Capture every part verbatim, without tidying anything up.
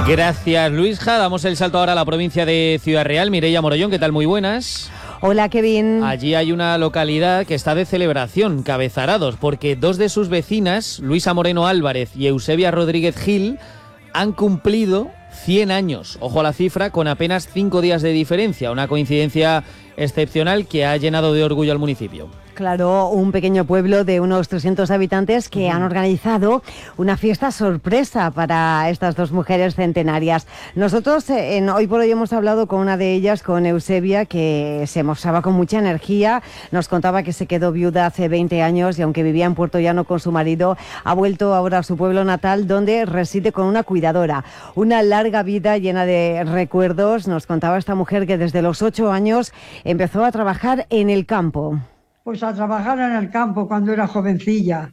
Gracias, Luisja. Damos el salto ahora a la provincia de Ciudad Real. Mireia Morollón, ¿qué tal? Muy buenas. Hola, Kevin. Allí hay una localidad que está de celebración, Cabezarados, porque dos de sus vecinas, Luisa Moreno Álvarez y Eusebia Rodríguez Gil, han cumplido cien años. Ojo a la cifra, con apenas cinco días de diferencia. Una coincidencia excepcional que ha llenado de orgullo al municipio. Claro, un pequeño pueblo de unos trescientos habitantes que uh-huh. han organizado una fiesta sorpresa para estas dos mujeres centenarias. Nosotros en Hoy por Hoy hemos hablado con una de ellas, con Eusebia, que se mostraba con mucha energía. Nos contaba que se quedó viuda hace veinte años y aunque vivía en Puerto Llano con su marido, ha vuelto ahora a su pueblo natal, donde reside con una cuidadora. Una larga vida llena de recuerdos. Nos contaba esta mujer que desde los ocho años empezó a trabajar en el campo. Pues a trabajar en el campo cuando era jovencilla.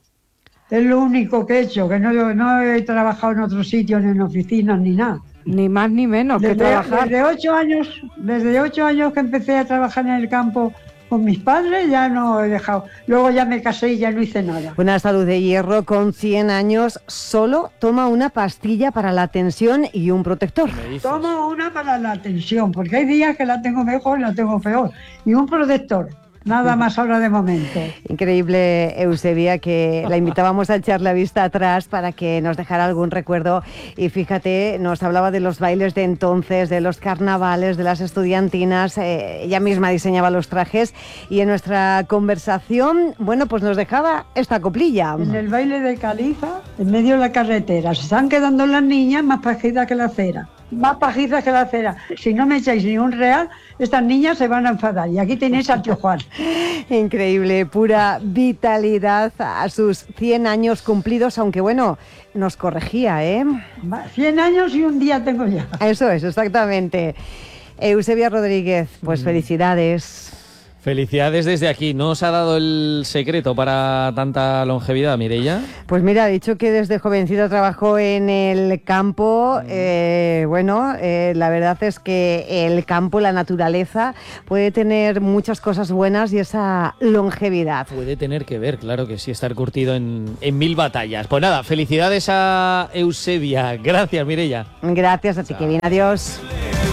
Es lo único que he hecho, que no, no he trabajado en otros sitios, ni en oficinas, ni nada. Ni más ni menos desde, que trabajar. Desde ocho años, desde ocho años que empecé a trabajar en el campo con mis padres, ya no he dejado. Luego ya me casé y ya no hice nada. Una salud de hierro con cien años, solo toma una pastilla para la tensión y un protector. Tomo una para la tensión, porque hay días que la tengo mejor y la tengo peor. Y un protector. Nada más ahora de momento. Increíble, Eusebia, que la invitábamos a echar la vista atrás para que nos dejara algún recuerdo. Y fíjate, nos hablaba de los bailes de entonces, de los carnavales, de las estudiantinas. Eh, ella misma diseñaba los trajes. Y en nuestra conversación, bueno, pues nos dejaba esta coplilla. En el baile de Califa, en medio de la carretera, se están quedando las niñas más pajitas que la cera. Más pajizas que la cera. Si no me echáis ni un real, estas niñas se van a enfadar. Y aquí tenéis al tío Juan. Increíble, pura vitalidad a sus cien años cumplidos, aunque bueno, nos corregía, ¿eh? cien años y un día tengo ya. Eso es, exactamente. Eusebia Rodríguez, pues mm. felicidades. Felicidades desde aquí. ¿No os ha dado el secreto para tanta longevidad, Mireia? Pues mira, ha dicho que desde jovencita trabajó en el campo. Eh, bueno, eh, la verdad es que el campo, la naturaleza, puede tener muchas cosas buenas y esa longevidad. Puede tener que ver, claro que sí, estar curtido en, en mil batallas. Pues nada, felicidades a Eusebia. Gracias, Mireia. Gracias a ti, Kevin. Adiós.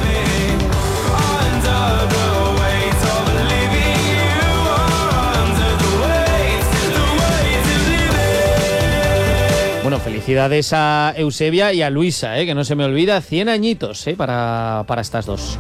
Bueno, felicidades a Eusebia y a Luisa, ¿eh? Que no se me olvida, cien añitos ¿eh? para, para estas dos.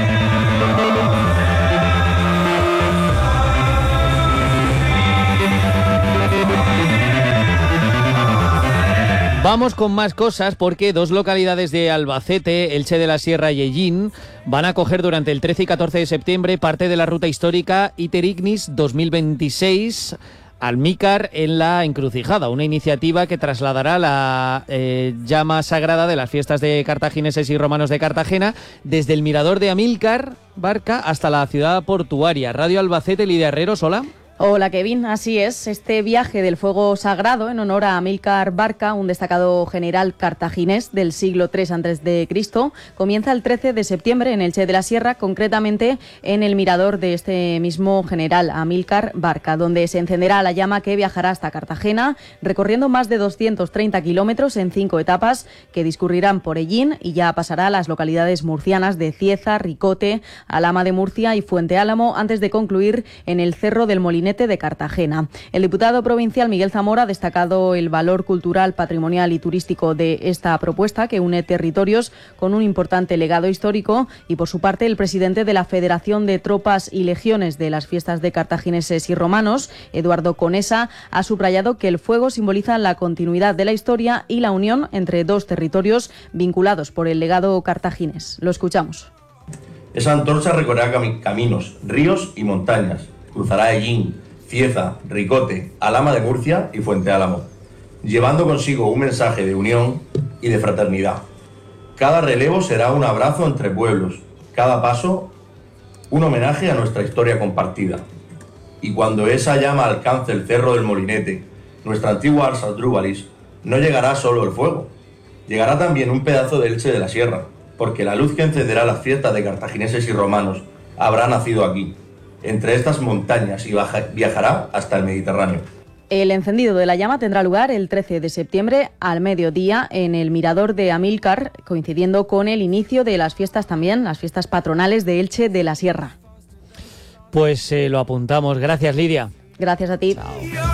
Vamos con más cosas porque dos localidades de Albacete, Elche de la Sierra y Ellín, van a acoger durante el trece y catorce de septiembre parte de la ruta histórica Iter Ignis dos mil veintiséis... Almícar en la Encrucijada, una iniciativa que trasladará la eh, llama sagrada de las fiestas de cartagineses y romanos de Cartagena desde el mirador de Amílcar Barca hasta la ciudad portuaria. Radio Albacete, Lidia Herreros, hola. Hola, Kevin, así es. Este viaje del fuego sagrado en honor a Amílcar Barca, un destacado general cartaginés del siglo tercero antes de Cristo, comienza el trece de septiembre en Elche de la Sierra, concretamente en el mirador de este mismo general, Amílcar Barca, donde se encenderá la llama que viajará hasta Cartagena, recorriendo más de doscientos treinta kilómetros en cinco etapas que discurrirán por Ellín y ya pasará a las localidades murcianas de Cieza, Ricote, Alhama de Murcia y Fuente Álamo, antes de concluir en el Cerro del Molinete de Cartagena. El diputado provincial Miguel Zamora ha destacado el valor cultural, patrimonial y turístico de esta propuesta que une territorios con un importante legado histórico y, por su parte, el presidente de la Federación de Tropas y Legiones de las Fiestas de Cartagineses y Romanos, Eduardo Conesa, ha subrayado que el fuego simboliza la continuidad de la historia y la unión entre dos territorios vinculados por el legado cartaginés. Lo escuchamos. Esa antorcha recorrerá cam- caminos, ríos y montañas. Cruzará Ellín, Cieza, Ricote, Alhama de Murcia y Fuente Álamo, llevando consigo un mensaje de unión y de fraternidad. Cada relevo será un abrazo entre pueblos, cada paso un homenaje a nuestra historia compartida. Y cuando esa llama alcance el Cerro del Molinete, nuestra antigua Ars Asdrúbalis, no llegará solo el fuego, llegará también un pedazo de Elche de la Sierra, porque la luz que encenderá las fiestas de cartagineses y romanos habrá nacido aquí, entre estas montañas, y baja, viajará hasta el Mediterráneo. El encendido de la llama tendrá lugar el trece de septiembre al mediodía en el Mirador de Amílcar, coincidiendo con el inicio de las fiestas también, las fiestas patronales de Elche de la Sierra. Pues eh, lo apuntamos. Gracias, Lidia. Gracias a ti. Chao.